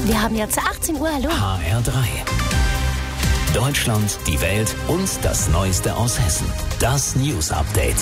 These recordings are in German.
Wir haben jetzt 18 Uhr, hallo. HR3. Deutschland, die Welt und das Neueste aus Hessen. Das News Update.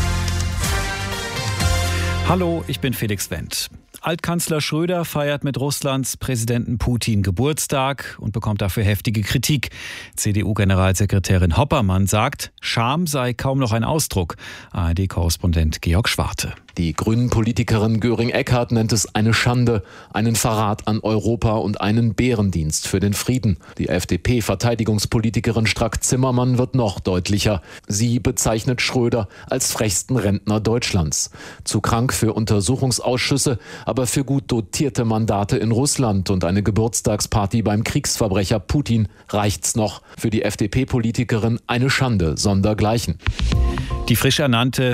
Hallo, ich bin Felix Wendt. Altkanzler Schröder feiert mit Russlands Präsidenten Putin Geburtstag und bekommt dafür heftige Kritik. CDU-Generalsekretärin Hoppermann sagt, Scham sei kaum noch ein Ausdruck. ARD-Korrespondent Georg Schwarte. Die Grünen-Politikerin Göring-Eckardt nennt es eine Schande, einen Verrat an Europa und einen Bärendienst für den Frieden. Die FDP-Verteidigungspolitikerin Strack-Zimmermann wird noch deutlicher. Sie bezeichnet Schröder als frechsten Rentner Deutschlands. Zu krank für Untersuchungsausschüsse, aber für gut dotierte Mandate in Russland und eine Geburtstagsparty beim Kriegsverbrecher Putin reicht's noch. Für die FDP-Politikerin eine Schande sondergleichen. Die frisch ernannte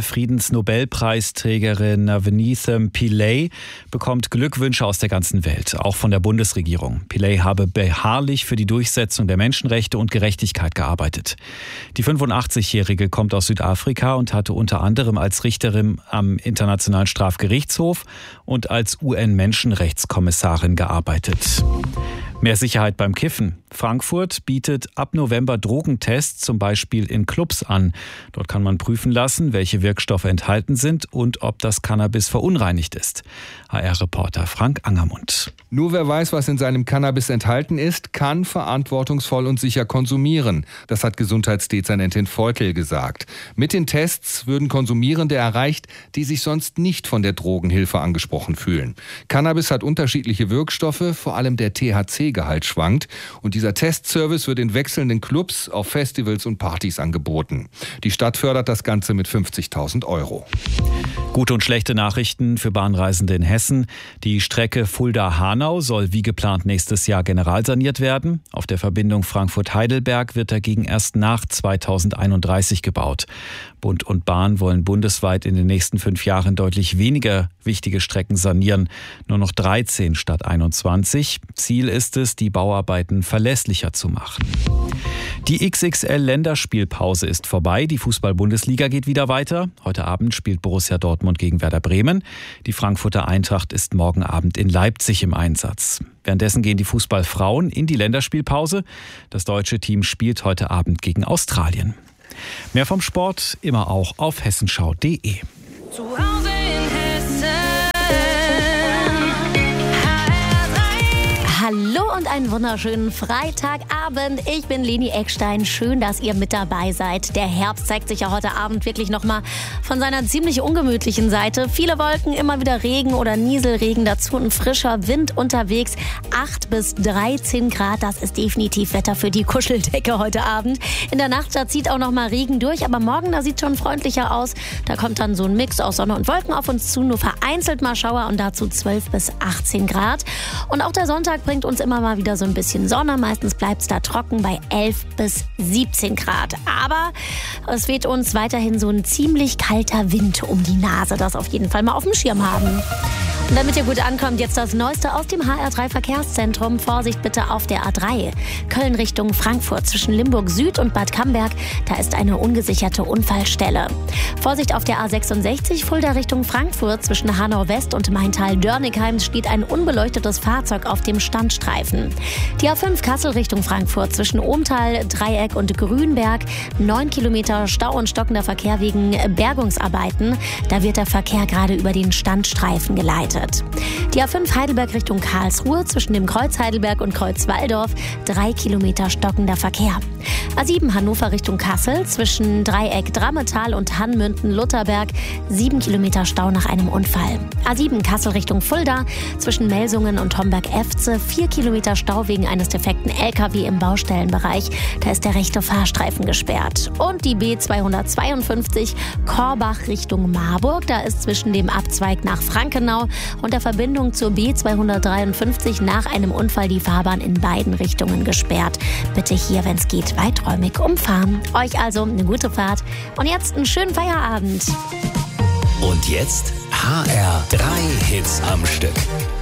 Friedensnobelpreisträgerin Navneet Pillay bekommt Glückwünsche aus der ganzen Welt, auch von der Bundesregierung. Pillay habe beharrlich für die Durchsetzung der Menschenrechte und Gerechtigkeit gearbeitet. Die 85-Jährige kommt aus Südafrika und hatte unter anderem als Richterin am Internationalen Strafgerichtshof und als UN-Menschenrechtskommissarin gearbeitet. Mehr Sicherheit beim Kiffen. Frankfurt bietet ab November Drogentests, zum Beispiel in Clubs an. Dort kann man prüfen lassen, welche Wirkstoffe enthalten sind und ob das Cannabis verunreinigt ist. HR-Reporter Frank Angermund. Nur wer weiß, was in seinem Cannabis enthalten ist, kann verantwortungsvoll und sicher konsumieren. Das hat Gesundheitsdezernentin Veutel gesagt. Mit den Tests würden Konsumierende erreicht, die sich sonst nicht von der Drogenhilfe angesprochen fühlen. Cannabis hat unterschiedliche Wirkstoffe, vor allem der THC-Gehalt schwankt. Und dieser Testservice wird in wechselnden Clubs, auf Festivals und Partys angeboten. Die Stadt fördert das Ganze mit 50.000 €. Gute und schlechte Nachrichten für Bahnreisende in Hessen. Die Strecke Fulda-Hanau soll wie geplant nächstes Jahr generalsaniert werden. Auf der Verbindung Frankfurt-Heidelberg wird dagegen erst nach 2031 gebaut. Bund und Bahn wollen bundesweit in den nächsten 5 Jahren deutlich weniger wichtige Strecken sanieren. Nur noch 13 statt 21. Ziel ist es, die Bauarbeiten verlässlicher zu machen. Die XXL-Länderspielpause ist vorbei. Die Fußball-Bundesliga geht wieder weiter. Heute Abend spielt Borussia Dortmund gegen Werder Bremen. Die Frankfurter Eintracht ist morgen Abend in Leipzig im Einsatz. Währenddessen gehen die Fußballfrauen in die Länderspielpause. Das deutsche Team spielt heute Abend gegen Australien. Mehr vom Sport immer auch auf hessenschau.de. Zu Hause in Hessen. Hallo und einen wunderschönen Freitagabend. Ich bin Leni Eckstein. Schön, dass ihr mit dabei seid. Der Herbst zeigt sich ja heute Abend wirklich nochmal von seiner ziemlich ungemütlichen Seite. Viele Wolken, immer wieder Regen oder Nieselregen, dazu ein frischer Wind unterwegs. 8 bis 13 Grad, das ist definitiv Wetter für die Kuscheldecke heute Abend. In der Nacht, da zieht auch nochmal Regen durch, aber morgen, da sieht schon freundlicher aus. Da kommt dann so ein Mix aus Sonne und Wolken auf uns zu, nur vereinzelt mal Schauer und dazu 12 bis 18 Grad. Und auch der Sonntag bringt uns immer mal wieder so ein bisschen Sonne. Meistens bleibt es da trocken bei 11 bis 17 Grad. Aber es weht uns weiterhin so ein ziemlich kalter Wind um die Nase. Das auf jeden Fall mal auf dem Schirm haben. Und damit ihr gut ankommt, jetzt das Neueste aus dem HR3 Verkehrszentrum. Vorsicht bitte auf der A3. Köln Richtung Frankfurt zwischen Limburg Süd und Bad Camberg. Da ist eine ungesicherte Unfallstelle. Vorsicht auf der A66 Fulda Richtung Frankfurt zwischen Hanau West und Maintal-Dörnigheim steht ein unbeleuctetes Fahrzeug auf dem Standstreifen. Die A5 Kassel Richtung Frankfurt zwischen Ohmtal, Dreieck und Grünberg. 9 Kilometer Stau und stockender Verkehr wegen Bergungsarbeiten. Da wird der Verkehr gerade über den Standstreifen geleitet. Die A5 Heidelberg Richtung Karlsruhe zwischen dem Kreuz Heidelberg und Kreuz Walldorf. 3 Kilometer stockender Verkehr. A7 Hannover Richtung Kassel zwischen Dreieck Drammetal und Hannmünden-Lutherberg. 7 Kilometer Stau nach einem Unfall. A7 Kassel Richtung Fulda zwischen Melsungen und Homberg-Efze. 4 Kilometer Stau wegen eines defekten LKW im Baustellenbereich. Da ist der rechte Fahrstreifen gesperrt. Und die B252 Korbach Richtung Marburg. Da ist zwischen dem Abzweig nach Frankenau und der Verbindung zur B253 nach einem Unfall die Fahrbahn in beiden Richtungen gesperrt. Bitte hier, wenn es geht, weiträumig umfahren. Euch also eine gute Fahrt und jetzt einen schönen Feierabend. Und jetzt HR3 Hits am Stück.